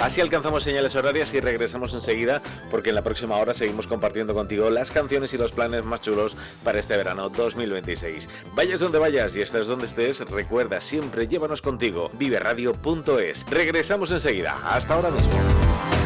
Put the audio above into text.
Así alcanzamos señales horarias y regresamos enseguida, porque en la próxima hora seguimos compartiendo contigo las canciones y los planes más chulos para este verano 2026. Vayas donde vayas y estés donde estés, recuerda, siempre llévanos contigo. Viveradio.es. Regresamos enseguida. Hasta ahora mismo.